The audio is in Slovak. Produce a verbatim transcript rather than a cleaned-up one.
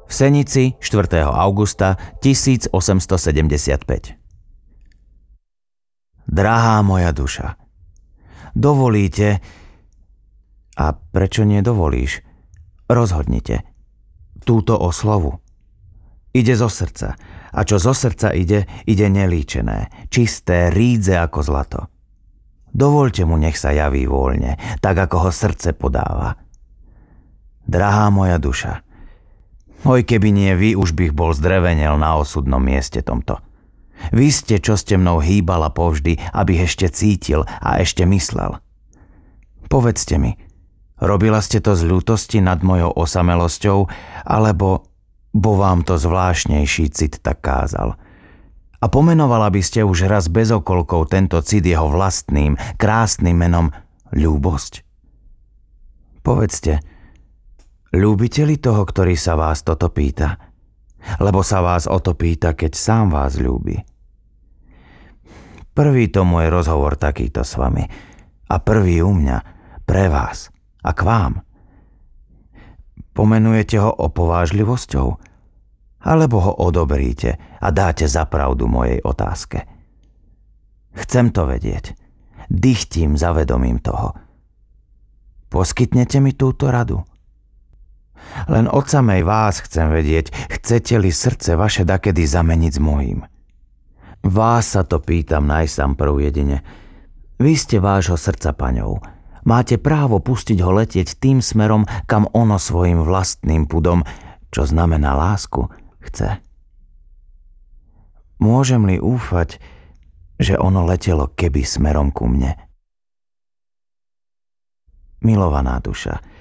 V Senici štvrtého augusta tisícosemstosedemdesiatpäť. Drahá moja duša, dovolíte, a prečo nie dovolíš, rozhodnite, túto oslovu. Ide zo srdca, a čo zo srdca ide, ide nelíčené, čisté, rídze ako zlato. Dovoľte mu, nech sa javí voľne, tak ako ho srdce podáva. Drahá moja duša, oj, keby nie vy, už bych bol zdrevenel na osudnom mieste tomto. Vy ste, čo ste mnou hýbala povždy, abych ešte cítil a ešte myslel. Povedzte mi, robila ste to z ľútosti nad mojou osamelosťou, alebo bo vám to zvláštnejší cit tak kázal? A pomenovala by ste už raz bez okolkov tento cit jeho vlastným, krásnym menom ľúbosť? Povedzte, ľúbite li toho, ktorý sa vás toto pýta? Lebo sa vás o to pýta, keď sám vás ľúbi. Prvý to môj rozhovor takýto s vami a prvý u mňa, pre vás a k vám. Pomenujete ho opovážlivosťou? Alebo ho odobríte a dáte za pravdu mojej otázke? Chcem to vedieť. Dychtím za vedomím toho. Poskytnete mi túto radu? Len od samej vás chcem vedieť, chcete li srdce vaše dakedy zameniť s mojím. Vás sa to pýtam najsám prv jedine. Vy ste vášho srdca paňou. Máte právo pustiť ho letieť tým smerom, kam ono svojim vlastným pudom, čo znamená lásku, chce. Môžem li úfať, že ono letelo keby smerom ku mne? Milovaná duša,